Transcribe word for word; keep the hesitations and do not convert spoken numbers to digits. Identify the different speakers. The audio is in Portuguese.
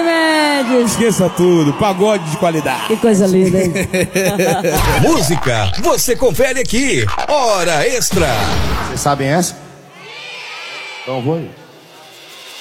Speaker 1: Mendes.
Speaker 2: Esqueça tudo, pagode de qualidade.
Speaker 1: Que coisa linda, hein?
Speaker 3: Música, você confere aqui. Hora Extra.
Speaker 4: Vocês sabem essa? Então vou ir.